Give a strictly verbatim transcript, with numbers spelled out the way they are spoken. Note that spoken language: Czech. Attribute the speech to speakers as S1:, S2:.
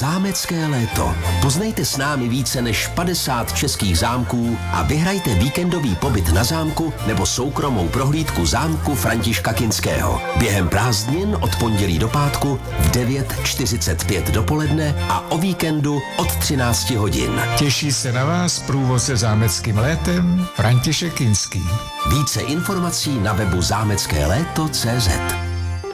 S1: Zámecké léto. Poznejte s námi více než padesát českých zámků a vyhrajte víkendový pobyt na zámku nebo soukromou prohlídku zámku Františka Kinského. Během prázdnin od pondělí do pátku v devět čtyřicet pět dopoledne a o víkendu od třináct hodin.
S2: Těší se na vás průvodce zámeckým létem František Kinský.
S1: Více informací na webu zámecké léto tečka cé zet.